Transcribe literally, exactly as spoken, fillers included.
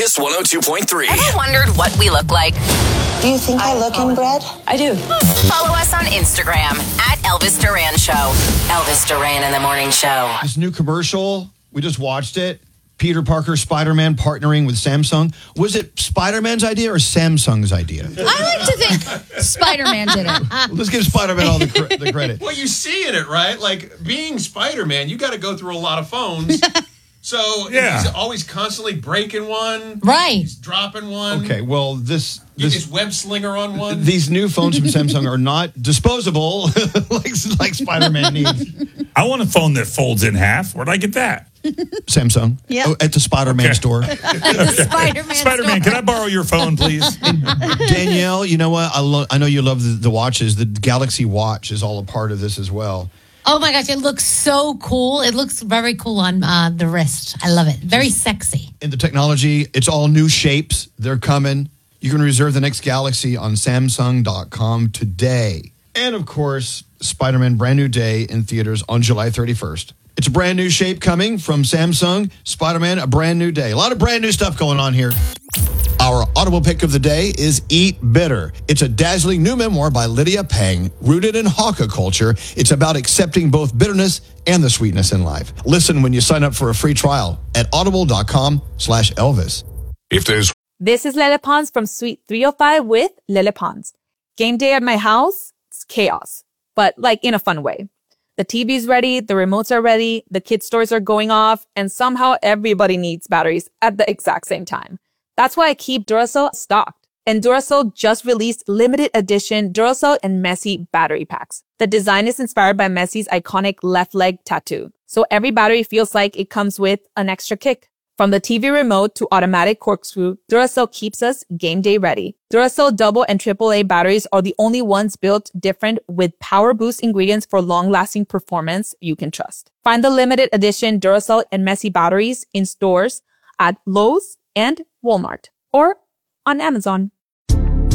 Kiss one oh two point three. Ever wondered what we look like? Do you think I, I look inbred? I do. Follow us on Instagram at Elvis Duran Show. Elvis Duran in the Morning Show. This new commercial, we just watched it. Peter Parker, Spider-Man partnering with Samsung. Was it Spider-Man's idea or Samsung's idea? I like to think Spider-Man did it. Let's give Spider-Man all the, cr- the credit. Well, you see in it, right? Like, being Spider-Man, you got to go through a lot of phones. So yeah. he's always constantly breaking one. Right. He's dropping one. Okay, well, this... This, this web slinger on one. These new phones from Samsung are not disposable like, like Spider-Man needs. I want a phone that folds in half. Where'd I get that? Samsung. Yeah. Oh, at the Spider-Man Okay. store. The Spider-Man Spider-Man, store. can I borrow your phone, please? Danielle, you know what? I, lo- I know you love the, the watches. The Galaxy Watch is all a part of this as well. Oh my gosh, it looks so cool. It looks very cool on uh, the wrist. I love it. Very sexy. In the technology, it's all new shapes. They're coming. You can reserve the next Galaxy on Samsung dot com today. And of course, Spider-Man Brand New Day in theaters on July thirty-first. It's a brand new shape coming from Samsung. Spider-Man, a brand new day. A lot of brand new stuff going on here. Our audible pick of the day is Eat Bitter. It's a dazzling new memoir by Lydia Pang, rooted in Hakka culture. It's about accepting both bitterness and the sweetness in life. Listen when you sign up for a free trial at audible dot com slash Elvis. If there's This is Lele Pons from Suite three oh five with Lele Pons. Game day at my house, it's chaos, but like in a fun way. The T V's ready, the remotes are ready, the kids' toys are going off, and somehow everybody needs batteries at the exact same time. That's why I keep Duracell stocked. And Duracell just released limited edition Duracell and Messi battery packs. The design is inspired by Messi's iconic left leg tattoo, so every battery feels like it comes with an extra kick. From the T V remote to automatic corkscrew, Duracell keeps us game day ready. Duracell double and triple A batteries are the only ones built different with power boost ingredients for long-lasting performance you can trust. Find the limited edition Duracell and Messi batteries in stores at Lowe's and Walmart or on Amazon.